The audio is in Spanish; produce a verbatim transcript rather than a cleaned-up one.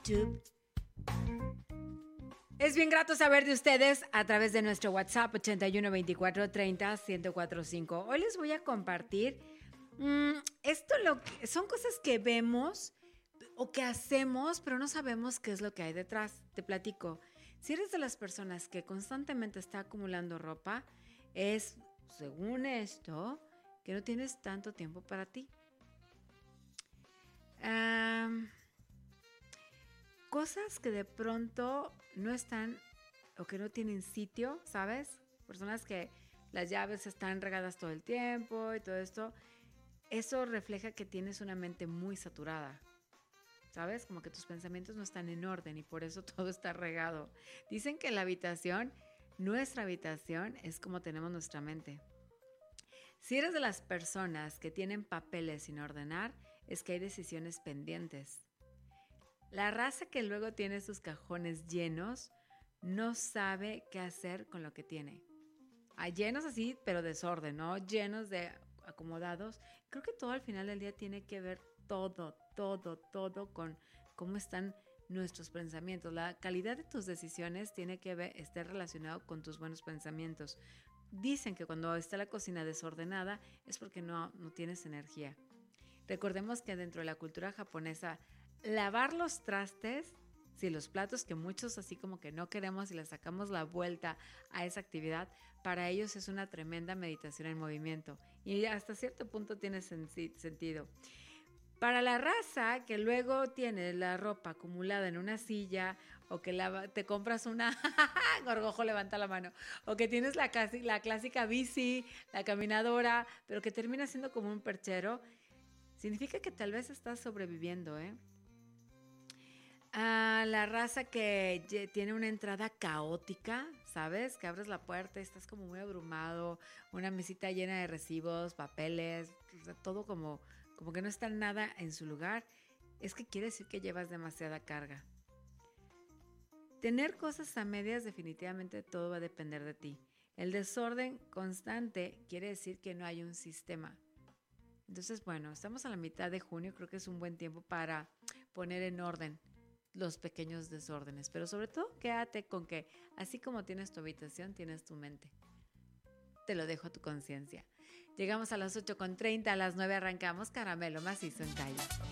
YouTube. Es bien grato saber de ustedes a través de nuestro WhatsApp ochenta y uno veinticuatro treinta ciento cuatro cinco. Hoy les voy a compartir mmm, esto lo que, son cosas que vemos o que hacemos, pero no sabemos qué es lo que hay detrás. Te platico. Si eres de las personas que constantemente está acumulando ropa, es, según esto, que no tienes tanto tiempo para ti. Um, cosas que de pronto no están o que no tienen sitio, ¿sabes? Personas que las llaves están regadas todo el tiempo y todo esto. Eso refleja que tienes una mente muy saturada, ¿sabes? Como que tus pensamientos no están en orden y por eso todo está regado. Dicen que la habitación, nuestra habitación, es como tenemos nuestra mente. Si eres de las personas que tienen papeles sin ordenar, es que hay decisiones pendientes. La raza que luego tiene sus cajones llenos no sabe qué hacer con lo que tiene. Hay llenos así, pero desorden, ¿no? Llenos de acomodados. Creo que todo al final del día tiene que ver todo, todo, todo con cómo están nuestros pensamientos. La calidad de tus decisiones tiene que ver, estar relacionado con tus buenos pensamientos. Dicen que cuando está la cocina desordenada es porque no, no tienes energía. Recordemos que dentro de la cultura japonesa, lavar los trastes, sí, los platos que muchos así como que no queremos y le sacamos la vuelta a esa actividad, para ellos es una tremenda meditación en movimiento y hasta cierto punto tiene sen- sentido. Para la raza que luego tiene la ropa acumulada en una silla o que la, te compras una, Gorgojo levanta la mano, o que tienes la, la clásica bici, la caminadora, pero que termina siendo como un perchero, significa que tal vez estás sobreviviendo, ¿eh? Ah, la raza que tiene una entrada caótica, ¿sabes? Que abres la puerta y estás como muy abrumado, una mesita llena de recibos, papeles, o sea, todo como, como que no está nada en su lugar. Es que quiere decir que llevas demasiada carga. Tener cosas a medias, definitivamente todo va a depender de ti. El desorden constante quiere decir que no hay un sistema. Entonces, bueno, estamos a la mitad de junio, creo que es un buen tiempo para poner en orden los pequeños desórdenes, pero sobre todo quédate con que así como tienes tu habitación, tienes tu mente. Te lo dejo a tu conciencia. Llegamos a las ocho con treinta, a las nueve arrancamos Caramelo Macizo en Calle.